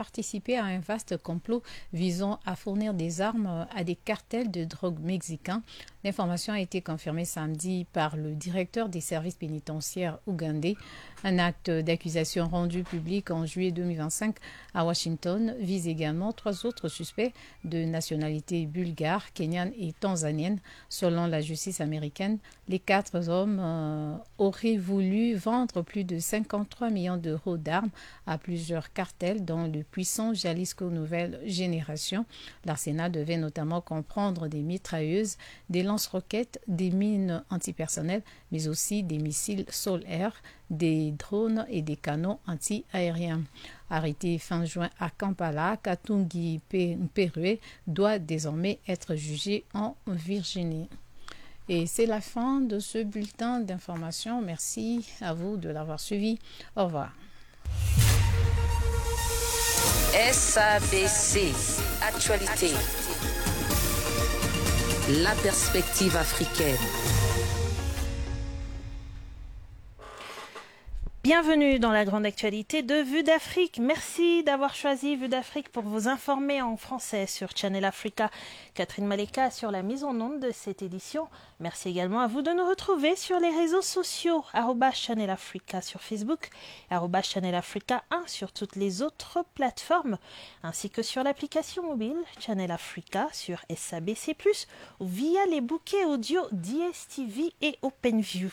participé à un vaste complot visant à fournir des armes à des cartels de drogue mexicains. L'information a été confirmée samedi par le directeur des services pénitentiaires ougandais. Un acte d'accusation rendu public en juillet 2025 à Washington vise également 3 autres suspects de nationalité bulgare, kenyane et tanzanienne. Selon la justice américaine, les 4 hommes auraient voulu vendre plus de 53 millions d'euros d'armes à plusieurs cartels, dont le puissant Jalisco Nouvelle Génération. L'arsenal devait notamment comprendre des mitrailleuses, des lance-roquettes, des mines antipersonnelles, mais aussi des missiles sol-air, des drones et des canons anti-aériens. Arrêté fin juin à Kampala, Katungi Mperue doit désormais être jugé en Virginie. Et c'est la fin de ce bulletin d'information. Merci à vous de l'avoir suivi. Au revoir. SABC Actualité. La perspective africaine. Bienvenue dans la grande actualité de Vue d'Afrique. Merci d'avoir choisi Vue d'Afrique pour vous informer en français sur Channel Africa. Catherine Maleka sur la mise en onde de cette édition. Merci également à vous de nous retrouver sur les réseaux sociaux @Channel Africa sur Facebook, @Channel Africa 1 sur toutes les autres plateformes, ainsi que sur l'application mobile Channel Africa sur SABC+, ou via les bouquets audio DSTV et OpenView.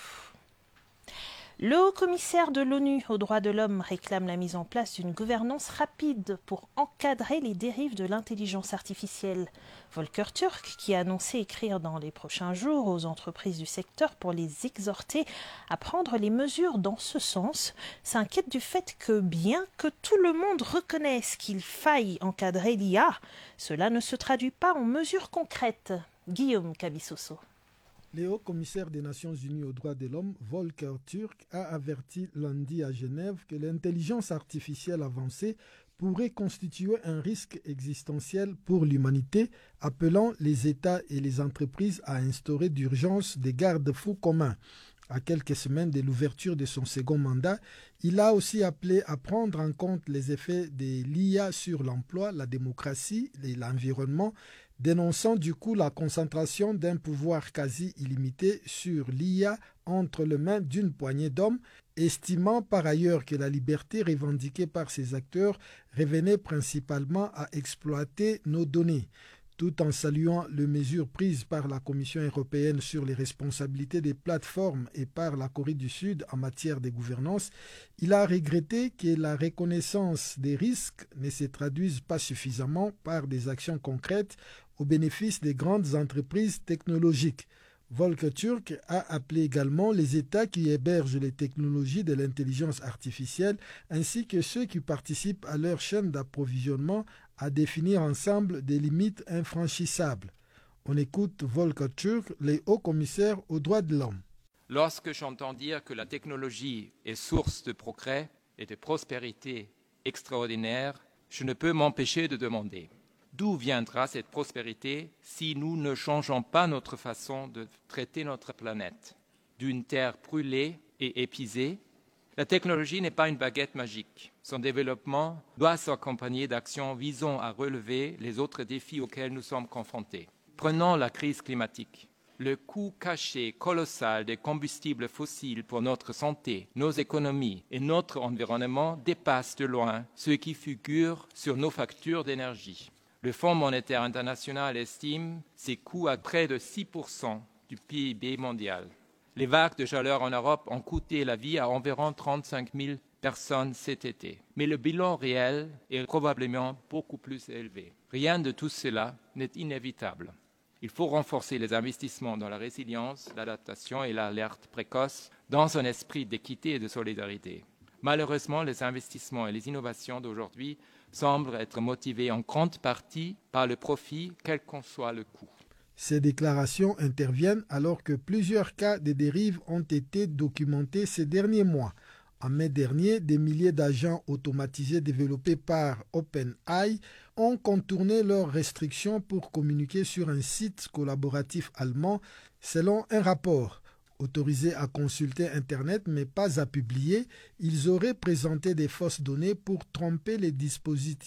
Le haut-commissaire de l'ONU aux droits de l'homme réclame la mise en place d'une gouvernance rapide pour encadrer les dérives de l'intelligence artificielle. Volker Turk, qui a annoncé écrire dans les prochains jours aux entreprises du secteur pour les exhorter à prendre les mesures dans ce sens, s'inquiète du fait que bien que tout le monde reconnaisse qu'il faille encadrer l'IA, cela ne se traduit pas en mesures concrètes. Guillaume Cabissoso. Le haut-commissaire des Nations Unies aux droits de l'homme, Volker Turk, a averti lundi à Genève que l'intelligence artificielle avancée pourrait constituer un risque existentiel pour l'humanité, appelant les États et les entreprises à instaurer d'urgence des garde-fous communs. À quelques semaines de l'ouverture de son second mandat, il a aussi appelé à prendre en compte les effets de l'IA sur l'emploi, la démocratie et l'environnement, dénonçant du coup la concentration d'un pouvoir quasi illimité sur l'IA entre les mains d'une poignée d'hommes, estimant par ailleurs que la liberté revendiquée par ces acteurs revenait principalement à exploiter nos données. Tout en saluant les mesures prises par la Commission européenne sur les responsabilités des plateformes et par la Corée du Sud en matière de gouvernance, il a regretté que la reconnaissance des risques ne se traduise pas suffisamment par des actions concrètes au bénéfice des grandes entreprises technologiques. Volker Turk a appelé également les États qui hébergent les technologies de l'intelligence artificielle ainsi que ceux qui participent à leur chaîne d'approvisionnement à définir ensemble des limites infranchissables. On écoute Volker Turk, le haut-commissaire aux droits de l'homme. Lorsque j'entends dire que la technologie est source de progrès et de prospérité extraordinaire, je ne peux m'empêcher de demander d'où viendra cette prospérité si nous ne changeons pas notre façon de traiter notre planète. D'une terre brûlée et épuisée, la technologie n'est pas une baguette magique. Son développement doit s'accompagner d'actions visant à relever les autres défis auxquels nous sommes confrontés. Prenons la crise climatique. Le coût caché colossal des combustibles fossiles pour notre santé, nos économies et notre environnement dépasse de loin ce qui figure sur nos factures d'énergie. Le Fonds monétaire international estime ces coûts à près de 6% du PIB mondial. Les vagues de chaleur en Europe ont coûté la vie à environ 35 000 personnes cet été. Mais le bilan réel est probablement beaucoup plus élevé. Rien de tout cela n'est inévitable. Il faut renforcer les investissements dans la résilience, l'adaptation et l'alerte précoce dans un esprit d'équité et de solidarité. Malheureusement, les investissements et les innovations d'aujourd'hui semblent être motivés en grande partie par le profit, quel qu'en soit le coût. Ces déclarations interviennent alors que plusieurs cas de dérives ont été documentés ces derniers mois. En mai dernier, des milliers d'agents automatisés développés par OpenAI ont contourné leurs restrictions pour communiquer sur un site collaboratif allemand, selon un rapport. Autorisés à consulter Internet mais pas à publier, ils auraient présenté des fausses données pour tromper les dispositifs